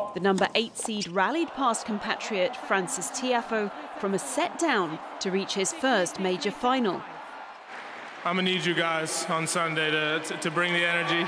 The number 8 seed rallied past compatriot Francis Tiafoe from a set down to reach his first major final. I'm going to need you guys on Sunday to bring the energy.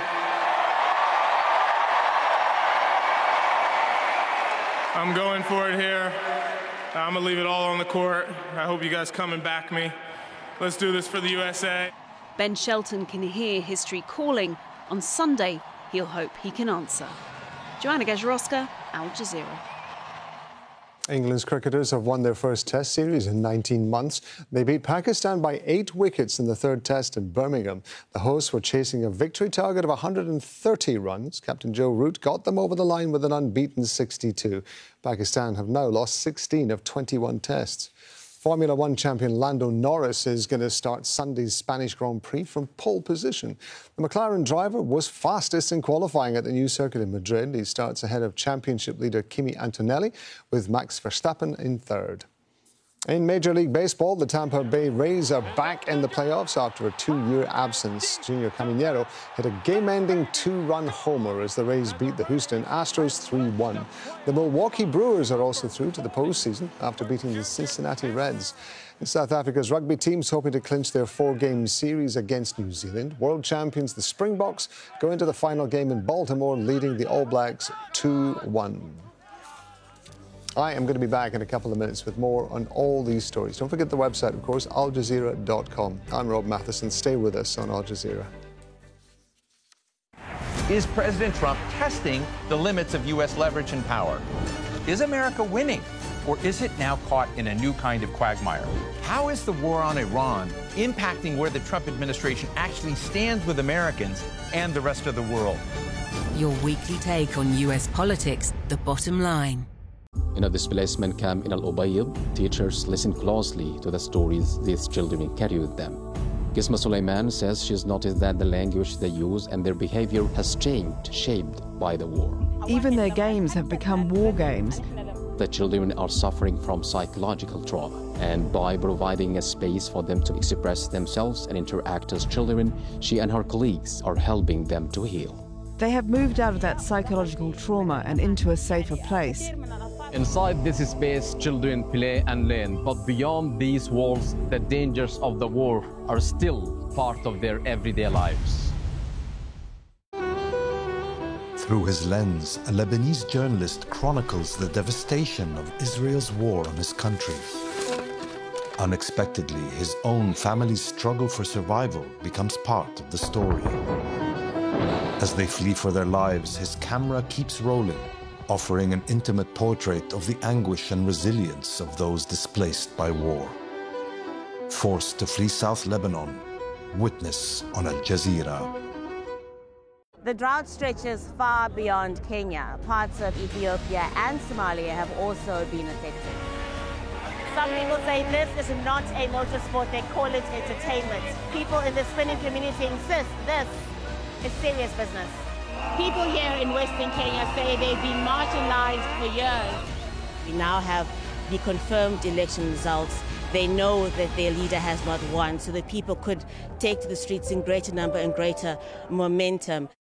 I'm going for it here. I'm going to leave it all on the court. I hope you guys come and back me. Let's do this for the USA. Ben Shelton can hear history calling. On Sunday, he'll hope he can answer. Joanna Gajarowska, Al Jazeera. England's cricketers have won their first Test series in 19 months. They beat Pakistan by 8 wickets in the third Test in Birmingham. The hosts were chasing a victory target of 130 runs. Captain Joe Root got them over the line with an unbeaten 62. Pakistan have now lost 16 of 21 Tests. Formula One champion Lando Norris is going to start Sunday's Spanish Grand Prix from pole position. The McLaren driver was fastest in qualifying at the new circuit in Madrid. He starts ahead of championship leader Kimi Antonelli, with Max Verstappen in third. In Major League Baseball, the Tampa Bay Rays are back in the playoffs after a 2-year absence. Junior Caminero hit a game-ending 2-run homer as the Rays beat the Houston Astros 3-1. The Milwaukee Brewers are also through to the postseason after beating the Cincinnati Reds. And South Africa's rugby team's hoping to clinch their 4-game series against New Zealand. World champions the Springboks go into the final game in Baltimore, leading the All Blacks 2-1. I am going to be back in a couple of minutes with more on all these stories. Don't forget the website, of course, aljazeera.com. I'm Rob Matheson. Stay with us on Al Jazeera. Is President Trump testing the limits of U.S. leverage and power? Is America winning, or is it now caught in a new kind of quagmire? How is the war on Iran impacting where the Trump administration actually stands with Americans and the rest of the world? Your weekly take on U.S. politics, The Bottom Line. In a displacement camp in Al-Ubayd, teachers listen closely to the stories these children carry with them. Gizma Suleiman says she's noticed that the language they use and their behavior has changed, shaped by the war. Even their games have become war games. The children are suffering from psychological trauma, and by providing a space for them to express themselves and interact as children, she and her colleagues are helping them to heal. They have moved out of that psychological trauma and into a safer place. Inside this space, children play and learn, but beyond these walls, the dangers of the war are still part of their everyday lives. Through his lens, a Lebanese journalist chronicles the devastation of Israel's war on his country. Unexpectedly, his own family's struggle for survival becomes part of the story. As they flee for their lives, his camera keeps rolling, offering an intimate portrait of the anguish and resilience of those displaced by war. Forced to flee South Lebanon, witness on Al Jazeera. The drought stretches far beyond Kenya. Parts of Ethiopia and Somalia have also been affected. Some people say this is not a motorsport, they call it entertainment. People in the spinning community insist this is serious business. People here in Western Kenya say they've been marginalized for years. We now have the confirmed election results. They know that their leader has not won, so that people could take to the streets in greater number and greater momentum.